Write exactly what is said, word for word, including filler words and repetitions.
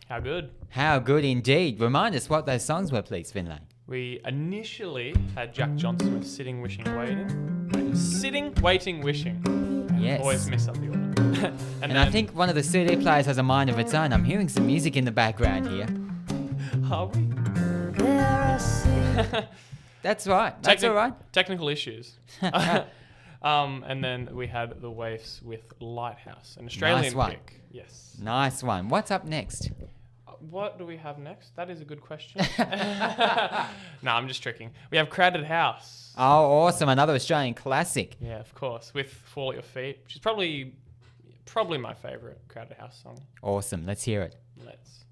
How good. How good indeed. Remind us what those songs were, please, Finlay. We initially had Jack Johnson with Sitting, Wishing, Waiting. Wait, sitting, Waiting, Wishing. Yes. Always mess up the order. and And then, I think one of the C D players has a mind of its own. I'm hearing some music in the background here. Are we? That's right. That's Techni- all right. Technical issues. um, and then we had The Waifs with Lighthouse, an Australian Nice one. pick. Yes. Nice one. What's up next? Uh, What do we have next? That is a good question. No, I'm just tricking. We have Crowded House. Oh, awesome. Another Australian classic. Yeah, of course, with Fall at Your Feet, which is probably probably my favourite Crowded House song. Awesome. Let's hear it. Let's.